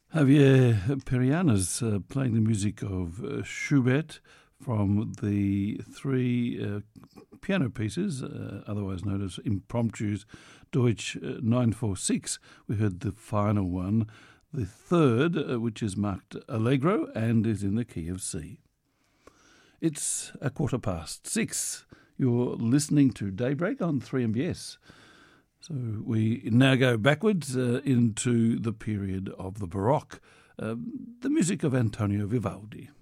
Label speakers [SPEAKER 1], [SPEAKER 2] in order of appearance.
[SPEAKER 1] Javier Perianas playing the music of Schubert from the three piano pieces, otherwise known as impromptus, Deutsch 946. We heard the final one, the third, which is marked Allegro and is in the key of C. It's 6:15. You're listening to Daybreak on 3MBS. So we now go backwards into the period of the Baroque, the music of Antonio Vivaldi.